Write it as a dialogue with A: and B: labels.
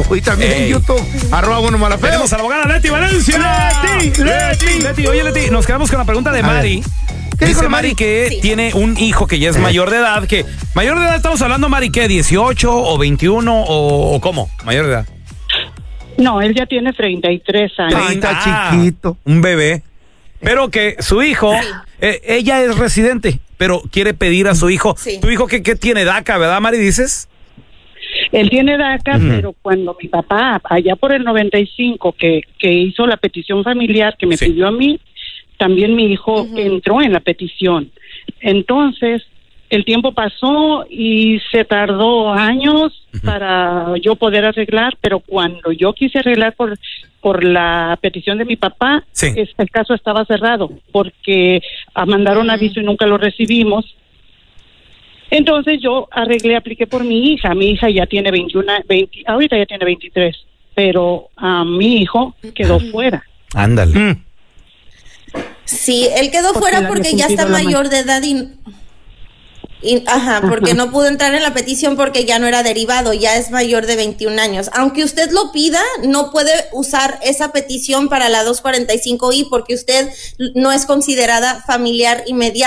A: Y también en YouTube, @BrunoMalafeo.
B: Tenemos a la abogada Leti Valencia. Leti, oye, Leti, nos quedamos con la pregunta de Mari.
A: ¿Qué dijo
B: Dice
A: Mari?
B: Mari que
C: Sí.
B: tiene un hijo que ya es mayor de edad. ¿Mayor de edad estamos hablando, Mari, qué? ¿18 o 21 o cómo? Mayor de edad.
D: No, él ya tiene 33 años.
A: Ay, está chiquito.
B: Un bebé. Pero que su hijo, ella es residente, pero quiere pedir a su hijo.
C: Sí.
B: ¿Tu hijo qué tiene? DACA, ¿verdad, Mari, dices?
D: Él tiene DACA, pero cuando mi papá, allá por el 95, que hizo la petición familiar que me
B: Sí.
D: pidió a mí, también mi hijo entró en la petición. Entonces, el tiempo pasó y se tardó años para yo poder arreglar, pero cuando yo quise arreglar por la petición de mi papá,
B: Sí.
D: el caso estaba cerrado, porque mandaron aviso y nunca lo recibimos. Entonces yo apliqué por mi hija. Mi hija ya tiene 20, ahorita ya tiene 23, pero mi hijo quedó fuera.
B: Ándale.
C: Sí, él quedó
D: Porque
C: fuera
D: le había
C: porque ya está
D: cumplido la
C: mayor de edad porque no pudo entrar en la petición porque ya no era derivado, ya es mayor de 21 años. Aunque usted lo pida, no puede usar esa petición para la 245I porque usted no es considerada familiar inmediata.